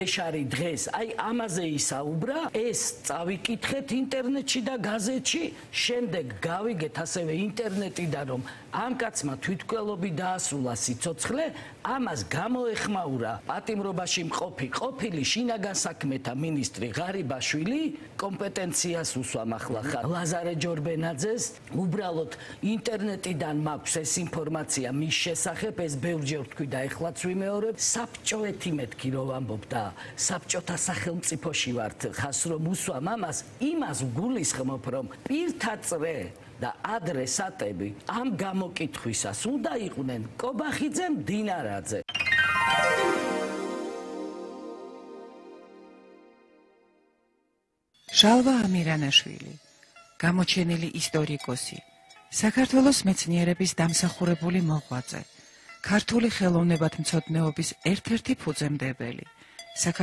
ეშარი დღეს აი ამაზე ისაუბრა, ეს წავიკითხეთ ინტერნეტში და გაზეთში, შემდეგ გავიგეთ ასევე ინტერნეტიდან, რომ ამ კაცმა თვითმკვლელობი დაასრულა სიცოცხლე, ამას გამოეხმაურა პატიმრობაში ყოფილი შინაგან საქმეთა მინისტრი ღარიბაშვილი, კომპეტენციას უსვამ ახლა ხარ ლაზარე ჯორბენაძეს, უბრალოდ ინტერნეტიდან მაქვს ეს ინფორმაცია მის შესახებ, ეს ბევრჯერ ვთქვი და ეხლაც ვიმეორებ, საბჭოეთი მეთქი რო ვამბობ და საბჭოთა სახელმწიფოში ვართ, ხას რომ უსვამ ამას, იმას ვგულისხმობ, რომ პირთაწრე და ადრესატები ამ გამოკითხვისას უნდა იყვნენ კობახიძე, მდინარაძე. ჟალვა ამირანაშვილი, გამოჩენილი ისტორიკოსი, საქართველოს მეცნიერების დამსახურებული მოღვაწე, ქართული ხელოვნებათმცოდნეობის ერთ-ერთი ფუძემდებელი.